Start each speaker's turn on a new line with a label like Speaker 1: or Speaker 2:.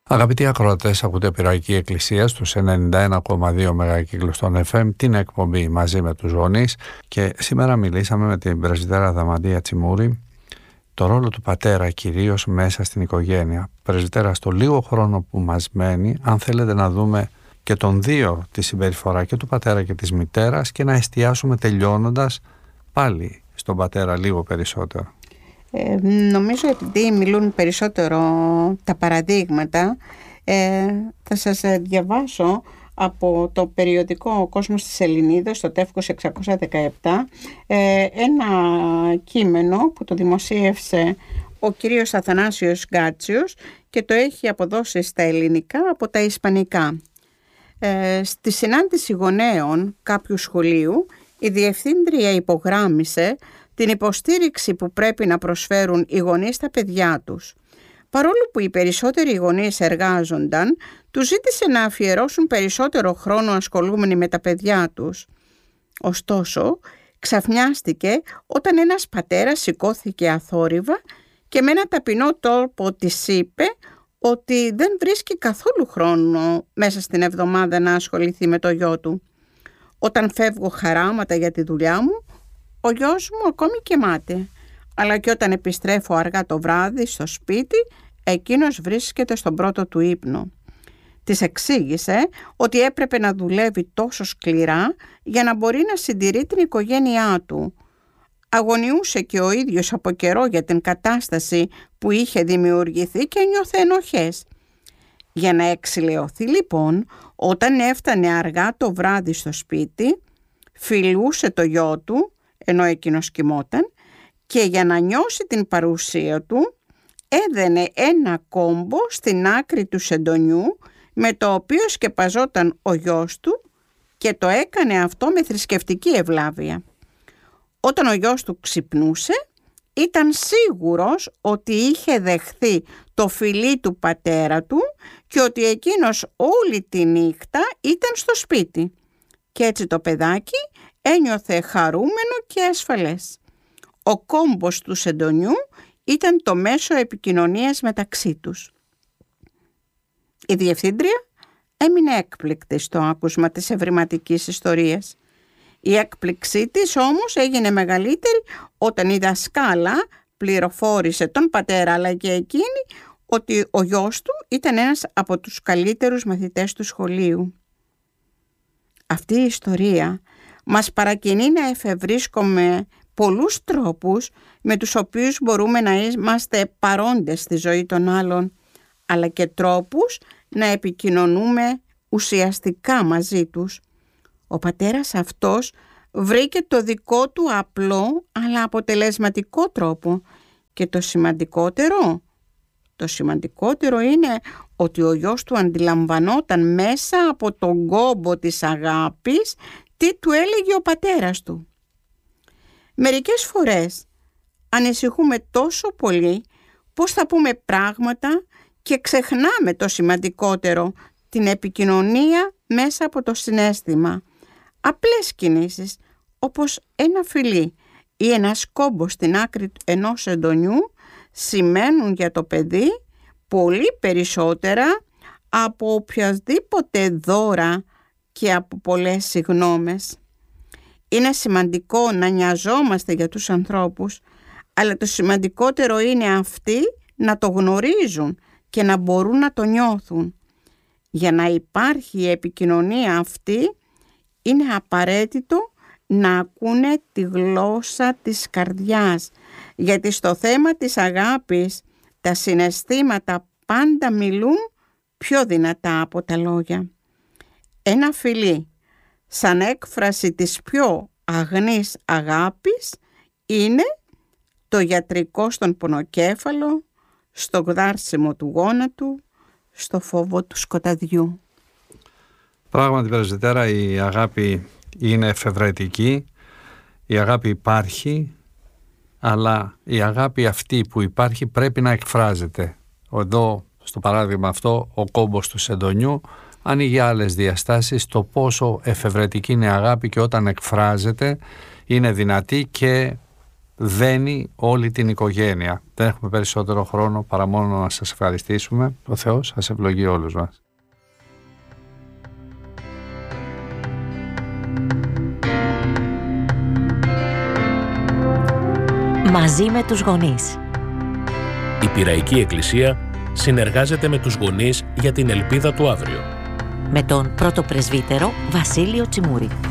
Speaker 1: Αγαπητοί ακροατές, ακούτε Πειραϊκή Εκκλησία στους 91,2 μεγακύκλους των FM, την εκπομπή μαζί με τους γονείς, και σήμερα μιλήσαμε με την πρεσβυτέρα Δαμαντία Τσιμούρη το ρόλο του πατέρα κυρίως μέσα στην οικογένεια. Πρεσβυτέρα, στο λίγο χρόνο που μας μένει, αν θέλετε να δούμε και τον δύο τη συμπεριφορά και του πατέρα και της μητέρας και να εστιάσουμε τελειώνοντας πάλι στον πατέρα λίγο περισσότερο.
Speaker 2: Νομίζω επειδή μιλούν περισσότερο τα παραδείγματα, θα σας διαβάσω από το περιοδικό «Ο Κόσμος της Ελληνίδος», το τεύχος 617, ένα κείμενο που το δημοσίευσε ο κύριος Αθανάσιος Γκάτσιος και το έχει αποδώσει στα ελληνικά από τα ισπανικά. Στη συνάντηση γονέων κάποιου σχολείου, η διευθύντρια υπογράμμισε την υποστήριξη που πρέπει να προσφέρουν οι γονείς στα παιδιά τους. Παρόλο που οι περισσότεροι γονείς εργάζονταν, τους ζήτησε να αφιερώσουν περισσότερο χρόνο ασχολούμενοι με τα παιδιά τους. Ωστόσο, ξαφνιάστηκε όταν ένας πατέρας σηκώθηκε αθόρυβα και με ένα ταπεινό τρόπο της είπε ότι δεν βρίσκει καθόλου χρόνο μέσα στην εβδομάδα να ασχοληθεί με το γιο του. «Όταν φεύγω χαράματα για τη δουλειά μου, ο γιος μου ακόμη κοιμάται, αλλά και όταν επιστρέφω αργά το βράδυ στο σπίτι, εκείνος βρίσκεται στον πρώτο του ύπνο». Της εξήγησε ότι έπρεπε να δουλεύει τόσο σκληρά για να μπορεί να συντηρεί την οικογένειά του. Αγωνιούσε και ο ίδιος από καιρό για την κατάσταση που είχε δημιουργηθεί και νιώθε ενοχές. Για να εξηλαιωθεί λοιπόν, όταν έφτανε αργά το βράδυ στο σπίτι, φιλούσε το γιο του ενώ εκείνος κοιμόταν, και για να νιώσει την παρουσία του έδαινε ένα κόμπο στην άκρη του σεντονιού με το οποίο σκεπαζόταν ο γιος του, και το έκανε αυτό με θρησκευτική ευλάβεια. Όταν ο γιος του ξυπνούσε, ήταν σίγουρος ότι είχε δεχθεί το φιλί του πατέρα του και ότι εκείνος όλη τη νύχτα ήταν στο σπίτι, και έτσι το παιδάκι ένιωθε χαρούμενο και ασφαλές. Ο κόμπος του σεντονιού ήταν το μέσο επικοινωνίας μεταξύ τους. Η διευθύντρια έμεινε έκπληκτη στο άκουσμα της ευρηματικής ιστορίας. Η έκπληξή της όμως έγινε μεγαλύτερη όταν η δασκάλα πληροφόρησε τον πατέρα αλλά και εκείνη ότι ο γιος του ήταν ένας από τους καλύτερους μαθητές του σχολείου. Αυτή η ιστορία μας παρακινεί να εφευρίσκουμε πολλούς τρόπους με τους οποίους μπορούμε να είμαστε παρόντες στη ζωή των άλλων, αλλά και τρόπους να επικοινωνούμε ουσιαστικά μαζί τους. Ο πατέρας αυτός βρήκε το δικό του απλό αλλά αποτελεσματικό τρόπο, και το σημαντικότερο είναι ότι ο γιος του αντιλαμβανόταν μέσα από τον κόμπο της αγάπης τι του έλεγε ο πατέρας του. Μερικές φορές ανησυχούμε τόσο πολύ πώς θα πούμε πράγματα και ξεχνάμε το σημαντικότερο, την επικοινωνία μέσα από το συναίσθημα. Απλές κινήσεις όπως ένα φιλί ή ένας κόμπος στην άκρη ενός εντονιού σημαίνουν για το παιδί πολύ περισσότερα από οποιασδήποτε δώρα και από πολλές συγγνώμες. Είναι σημαντικό να νοιαζόμαστε για τους ανθρώπους, αλλά το σημαντικότερο είναι αυτοί να το γνωρίζουν και να μπορούν να το νιώθουν. Για να υπάρχει η επικοινωνία αυτή, είναι απαραίτητο να ακούνε τη γλώσσα της καρδιάς, γιατί στο θέμα της αγάπης τα συναισθήματα πάντα μιλούν πιο δυνατά από τα λόγια. Ένα φιλί σαν έκφραση της πιο αγνής αγάπης είναι το γιατρικό στον πονοκέφαλο, στο γδάρσιμο του γόνατου, στο φόβο του σκοταδιού.
Speaker 1: Πράγματι, πρεσβυτέρα, η αγάπη είναι εφευρετική, η αγάπη υπάρχει, αλλά η αγάπη αυτή που υπάρχει πρέπει να εκφράζεται. Εδώ, στο παράδειγμα αυτό, ο κόμπος του σεντονιού ανοίγει άλλες διαστάσεις, το πόσο εφευρετική είναι η αγάπη και όταν εκφράζεται είναι δυνατή και δένει όλη την οικογένεια. Δεν έχουμε περισσότερο χρόνο παρά μόνο να σας ευχαριστήσουμε. Ο Θεός σας ευλογεί όλους μας.
Speaker 3: Μαζί με τους γονείς.
Speaker 4: Η Πειραϊκή Εκκλησία συνεργάζεται με τους γονείς για την ελπίδα του αύριο.
Speaker 3: Με τον πρώτο πρεσβύτερο Βασίλειο Τσιμούρη.